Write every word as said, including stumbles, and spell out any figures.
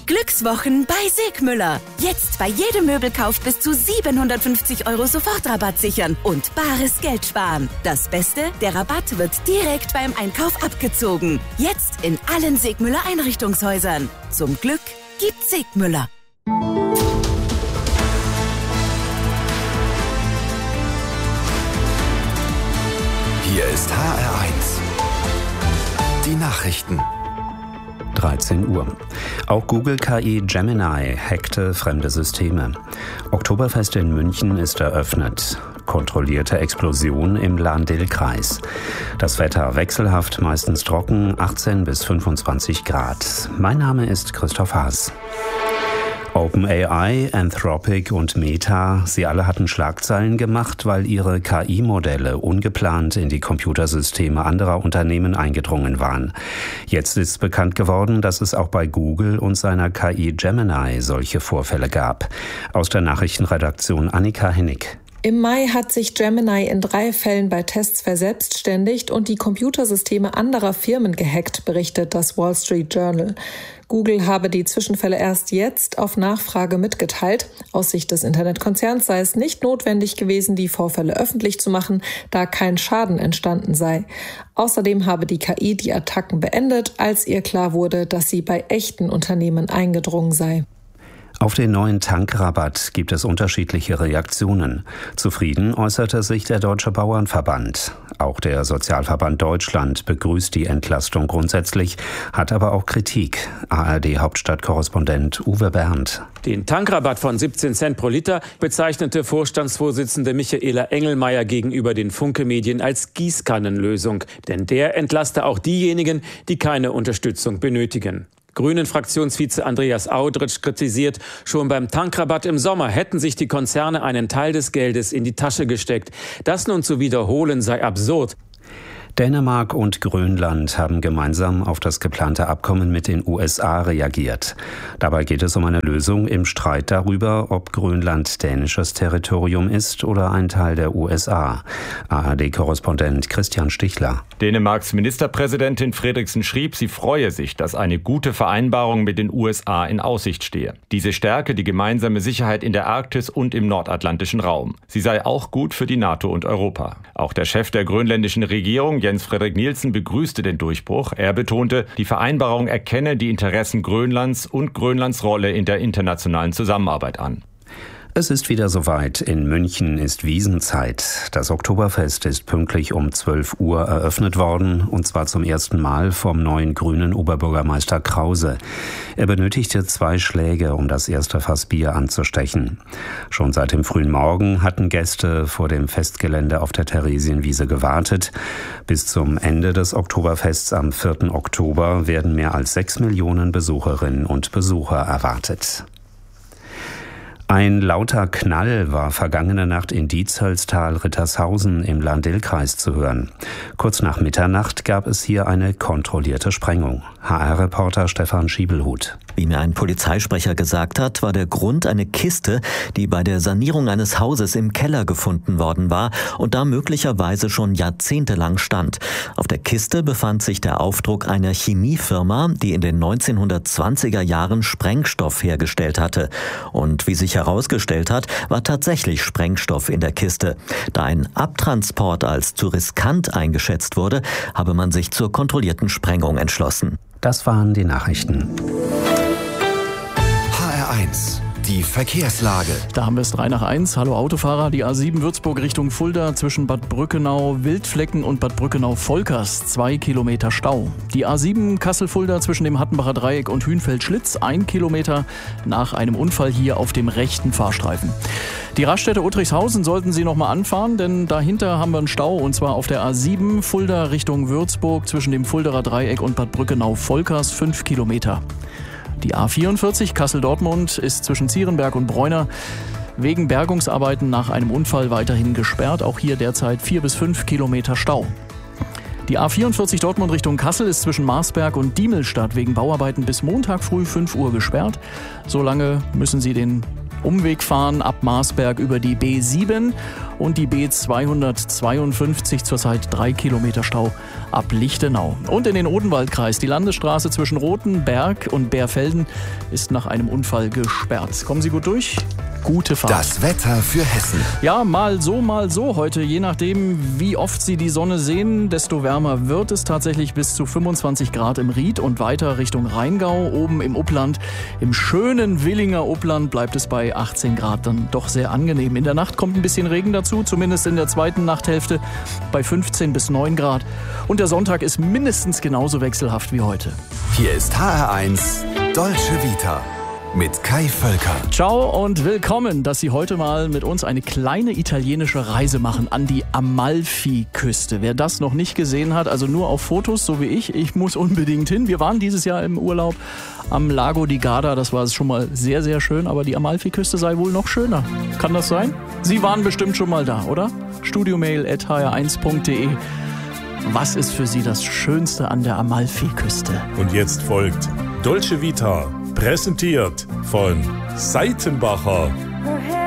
Glückswochen bei Segmüller. Jetzt bei jedem Möbelkauf bis zu siebenhundertfünfzig Euro Sofortrabatt sichern und bares Geld sparen. Das Beste, der Rabatt wird direkt beim Einkauf abgezogen. Jetzt in allen Segmüller Einrichtungshäusern. Zum Glück gibt Segmüller. Hier ist H R eins. Die Nachrichten. dreizehn Uhr. Auch Google K I Gemini hackte fremde Systeme. Oktoberfest in München ist eröffnet. Kontrollierte Explosion im Lahn-Dill-Kreis. Das Wetter wechselhaft, meistens trocken, achtzehn bis fünfundzwanzig Grad. Mein Name ist Christoph Haas. OpenAI, Anthropic und Meta, sie alle hatten Schlagzeilen gemacht, weil ihre K I-Modelle ungeplant in die Computersysteme anderer Unternehmen eingedrungen waren. Jetzt ist bekannt geworden, dass es auch bei Google und seiner K I Gemini solche Vorfälle gab. Aus der Nachrichtenredaktion Annika Hennig. Im Mai hat sich Gemini in drei Fällen bei Tests verselbstständigt und die Computersysteme anderer Firmen gehackt, berichtet das Wall Street Journal. Google habe die Zwischenfälle erst jetzt auf Nachfrage mitgeteilt. Aus Sicht des Internetkonzerns sei es nicht notwendig gewesen, die Vorfälle öffentlich zu machen, da kein Schaden entstanden sei. Außerdem habe die K I die Attacken beendet, als ihr klar wurde, dass sie bei echten Unternehmen eingedrungen sei. Auf den neuen Tankrabatt gibt es unterschiedliche Reaktionen. Zufrieden äußerte sich der Deutsche Bauernverband. Auch der Sozialverband Deutschland begrüßt die Entlastung grundsätzlich, hat aber auch Kritik. A R D-Hauptstadtkorrespondent Uwe Berndt. Den Tankrabatt von siebzehn Cent pro Liter bezeichnete Vorstandsvorsitzende Michaela Engelmeier gegenüber den Funke-Medien als Gießkannenlösung. Denn der entlaste auch diejenigen, die keine Unterstützung benötigen. Grünen-Fraktionsvize Andreas Audritsch kritisiert, schon beim Tankrabatt im Sommer hätten sich die Konzerne einen Teil des Geldes in die Tasche gesteckt. Das nun zu wiederholen sei absurd. Dänemark und Grönland haben gemeinsam auf das geplante Abkommen mit den U S A reagiert. Dabei geht es um eine Lösung im Streit darüber, ob Grönland dänisches Territorium ist oder ein Teil der U S A. A R D-Korrespondent Christian Stichler. Dänemarks Ministerpräsidentin Frederiksen schrieb, sie freue sich, dass eine gute Vereinbarung mit den U S A in Aussicht stehe. Diese stärke die gemeinsame Sicherheit in der Arktis und im nordatlantischen Raum. Sie sei auch gut für die NATO und Europa. Auch der Chef der grönländischen Regierung, Jens Frederik Nielsen, begrüßte den Durchbruch. Er betonte, die Vereinbarung erkenne die Interessen Grönlands und Grönlands Rolle in der internationalen Zusammenarbeit an. Es ist wieder soweit. In München ist Wiesnzeit. Das Oktoberfest ist pünktlich um zwölf Uhr eröffnet worden, und zwar zum ersten Mal vom neuen grünen Oberbürgermeister Krause. Er benötigte zwei Schläge, um das erste Fass Bier anzustechen. Schon seit dem frühen Morgen hatten Gäste vor dem Festgelände auf der Theresienwiese gewartet. Bis zum Ende des Oktoberfests am vierten Oktober werden mehr als sechs Millionen Besucherinnen und Besucher erwartet. Ein lauter Knall war vergangene Nacht in Dietshölztal-Rittershausen im Lahn-Dill-Kreis zu hören. Kurz nach Mitternacht gab es hier eine kontrollierte Sprengung. H R-Reporter Stefan Schiebelhut. Wie mir ein Polizeisprecher gesagt hat, war der Grund eine Kiste, die bei der Sanierung eines Hauses im Keller gefunden worden war und da möglicherweise schon jahrzehntelang stand. Auf der Kiste befand sich der Aufdruck einer Chemiefirma, die in den neunzehnhundertzwanziger Jahren Sprengstoff hergestellt hatte. Und wie sich herausgestellt hat, war tatsächlich Sprengstoff in der Kiste. Da ein Abtransport als zu riskant eingeschätzt wurde, habe man sich zur kontrollierten Sprengung entschlossen. Das waren die Nachrichten. H R eins. Die Verkehrslage. Da haben wir es drei nach eins. Hallo Autofahrer, die A sieben Würzburg Richtung Fulda zwischen Bad Brückenau, Wildflecken und Bad Brückenau-Volkers. Zwei Kilometer Stau. Die A sieben Kassel-Fulda zwischen dem Hattenbacher Dreieck und Hünfeld-Schlitz. Ein Kilometer nach einem Unfall hier auf dem rechten Fahrstreifen. Die Raststätte Uttrichshausen sollten Sie noch mal anfahren, denn dahinter haben wir einen Stau, und zwar auf der A sieben Fulda Richtung Würzburg zwischen dem Fulderer Dreieck und Bad Brückenau-Volkers. Fünf Kilometer. Die A vierundvierzig Kassel-Dortmund ist zwischen Zierenberg und Bräuner wegen Bergungsarbeiten nach einem Unfall weiterhin gesperrt. Auch hier derzeit vier bis fünf Kilometer Stau. Die A vierundvierzig Dortmund Richtung Kassel ist zwischen Marsberg und Diemelstadt wegen Bauarbeiten bis Montag früh fünf Uhr gesperrt. Solange müssen Sie den Umweg fahren ab Marsberg über die B sieben und die B zweihundertzweiundfünfzig, zurzeit drei Kilometer Stau ab Lichtenau. Und in den Odenwaldkreis, die Landesstraße zwischen Rothenberg und Bärfelden ist nach einem Unfall gesperrt. Kommen Sie gut durch? Gute Fahrt. Das Wetter für Hessen. Ja, mal so, mal so heute. Je nachdem, wie oft Sie die Sonne sehen, desto wärmer wird es tatsächlich bis zu fünfundzwanzig Grad im Ried und weiter Richtung Rheingau. Oben im Upland, im schönen Willinger Upland, bleibt es bei achtzehn Grad dann doch sehr angenehm. In der Nacht kommt ein bisschen Regen dazu, zumindest in der zweiten Nachthälfte bei fünfzehn bis neun Grad. Und der Sonntag ist mindestens genauso wechselhaft wie heute. Hier ist H R eins Dolce Vita mit Kai Völker. Ciao und willkommen, dass Sie heute mal mit uns eine kleine italienische Reise machen an die Amalfiküste. Wer das noch nicht gesehen hat, also nur auf Fotos, so wie ich, ich muss unbedingt hin. Wir waren dieses Jahr im Urlaub am Lago di Garda, das war schon mal sehr, sehr schön, aber die Amalfiküste sei wohl noch schöner. Kann das sein? Sie waren bestimmt schon mal da, oder? studiomail at h r eins punkt d e. Was ist für Sie das Schönste an der Amalfiküste? Und jetzt folgt Dolce Vita, präsentiert von Seitenbacher. Her